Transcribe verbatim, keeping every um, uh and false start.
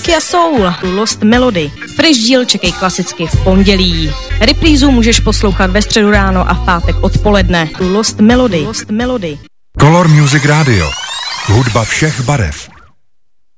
Nokia Soul, Lost Melody. Fresh díl čekej klasicky v pondělí. Reprízu můžeš poslouchat ve středu ráno a v pátek odpoledne. Lost Melody. Lost Melody. Color Music Radio. Hudba všech barev.